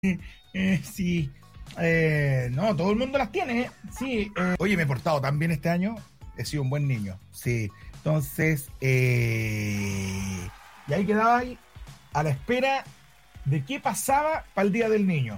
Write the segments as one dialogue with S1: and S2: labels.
S1: Sí. No, todo el mundo las tiene. Sí. Oye, me he portado tan bien este año. He sido un buen niño. Sí. Entonces, y ahí quedaba ahí a la espera de qué pasaba para el Día del Niño.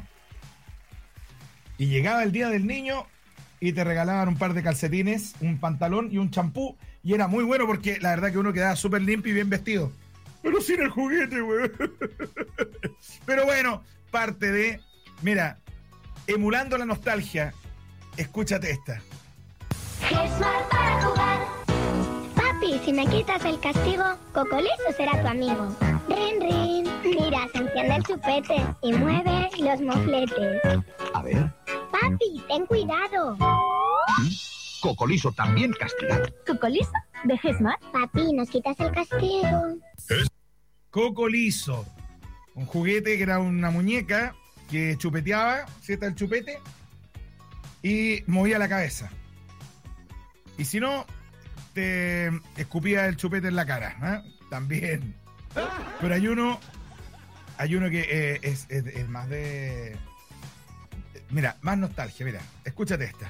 S1: Y llegaba el Día del Niño y te regalaban un par de calcetines, un pantalón y un champú. Y era muy bueno porque la verdad que uno quedaba súper limpio y bien vestido. Pero sin el juguete, güey. Pero bueno, parte de... Mira, emulando la nostalgia, escúchate esta.
S2: Smart para jugar. Papi, si me quitas el castigo, Cocolizo será tu amigo. Rin, rin. Mira, se enciende el chupete y mueve los mofletes.
S3: A ver.
S2: Papi, ten cuidado.
S3: Cocolizo también castiga.
S2: ¿Cocolizo? ¿De Smart? Papi, nos quitas el castigo.
S1: Cocolizo. Un juguete que era una muñeca que chupeteaba, ¿cierto? El chupete. Y movía la cabeza. Y si no, te escupía el chupete en la cara, ¿eh? También. Pero hay uno que es más de... Mira, más nostalgia, mira. Escúchate esta.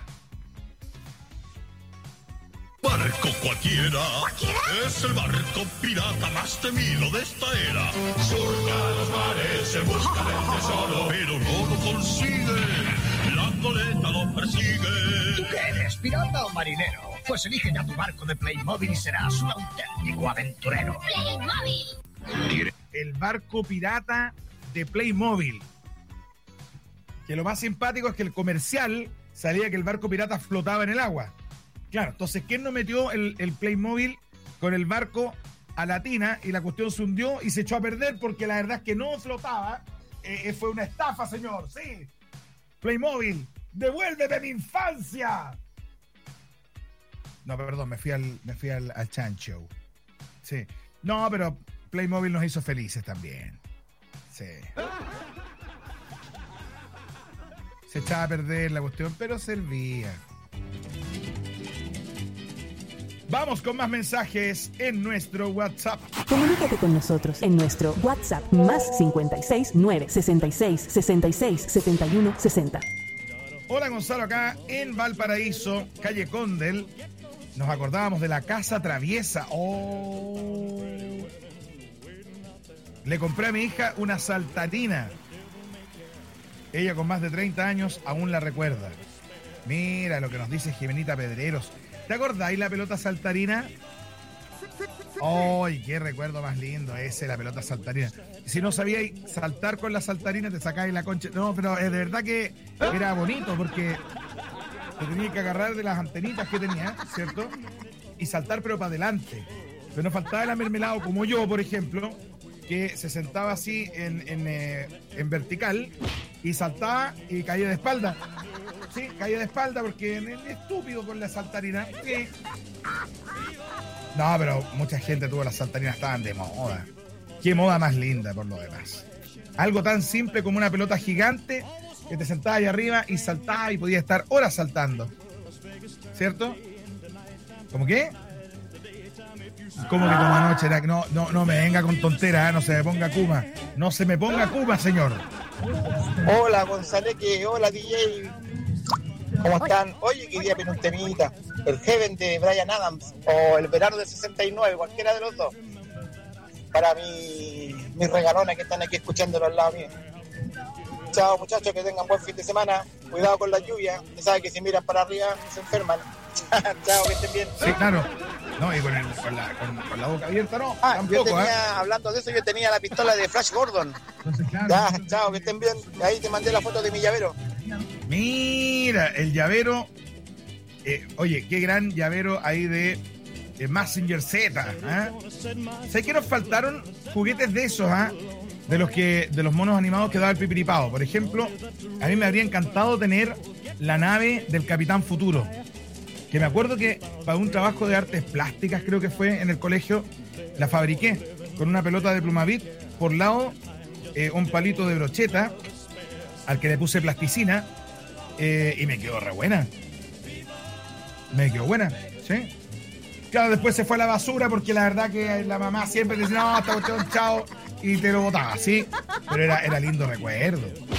S4: Barco cualquiera. Es el barco pirata más temido de esta era. Surca los mares en busca del tesoro, pero no lo consigue. La goleta lo persigue.
S3: ¿Tú qué eres, pirata o marinero? Pues elige ya tu barco de Playmobil y serás un auténtico aventurero.
S2: ¡Playmobil!
S1: El barco pirata de Playmobil. Que lo más simpático es que el comercial salía que el barco pirata flotaba en el agua. Claro, entonces, ¿quién no metió el Playmobil con el barco a la tina y la cuestión se hundió y se echó a perder porque la verdad es que no flotaba? Fue una estafa, señor, sí. Playmobil, devuélveme mi infancia. No, perdón, me fui al chancho. Sí. No, pero Playmobil nos hizo felices también. Sí. Se echaba a perder la cuestión, pero servía. Vamos con más mensajes en nuestro WhatsApp.
S5: Comunícate con nosotros en nuestro WhatsApp más 56 9 66 66 71 60.
S1: Hola, Gonzalo, acá en Valparaíso, calle Condel. Nos acordábamos de la Casa Traviesa. Oh. Le compré a mi hija una saltarina. Ella con más de 30 años aún la recuerda. Mira lo que nos dice Jimenita Pedreros. ¿Te acordáis la pelota saltarina? ¡Ay, qué recuerdo más lindo ese, la pelota saltarina! Si no sabíais saltar con la saltarina, te sacáis la concha. No, pero de verdad que era bonito porque te tenías que agarrar de las antenitas que tenía, ¿cierto? Y saltar, pero para adelante. Pero no faltaba el amermelado, como yo, por ejemplo, que se sentaba así en vertical y saltaba y caía de espalda. Sí, caía de espalda porque es estúpido con la saltarina. Sí. No, pero mucha gente tuvo las saltarinas, estaban de moda. Qué moda más linda por lo demás. Algo tan simple como una pelota gigante que te sentabas ahí arriba y saltabas y podías estar horas saltando. ¿Cierto? ¿Cómo qué? ¿Cómo que como anoche? No me venga con tonteras, no se me ponga Kuma. No se me ponga Kuma, señor.
S6: Hola, Gonzaleque, hola, DJ. ¿Cómo están? Oye, quería pedir un temita. El Heaven de Bryan Adams o el Verano del 69, cualquiera de los dos. Para mis regalones que están aquí escuchándolo al lado mío. Chao, muchachos, que tengan buen fin de semana. Cuidado con la lluvia. Ya saben que si miran para arriba se enferman. Chao, que estén bien.
S1: Sí, claro. No, y con la boca abierta no. Tampoco,
S6: yo tenía, hablando de eso, yo tenía la pistola de Flash Gordon.
S1: Entonces, claro.
S6: Ya, chao, que estén bien. Ahí te mandé la foto de mi llavero.
S1: Mira, el llavero. Oye, qué gran llavero ahí de Mazinger Z. ¿Sabes que nos faltaron juguetes de esos? De los monos animados que daba el Pipiripao. Por ejemplo, a mí me habría encantado tener la nave del Capitán Futuro. Que me acuerdo que para un trabajo de artes plásticas, creo que fue en el colegio, la fabriqué con una pelota de Plumavit, por lado un palito de brocheta, al que le puse plasticina, y me quedó re buena. Me quedó buena, ¿sí? Claro, después se fue a la basura porque la verdad que la mamá siempre decía, no, esta cuestión, chao, y te lo botaba, ¿sí? Pero era lindo recuerdo.